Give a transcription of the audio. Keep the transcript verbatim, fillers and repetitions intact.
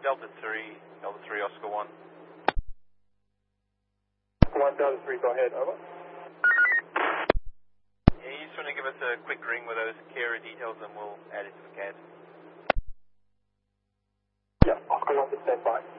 Delta three, Delta three, Oscar one. one, Delta three, go ahead, over. Yeah, you just want to give us a quick ring with those carer details and we'll add it to the C A D. Yeah, Oscar one to stand by.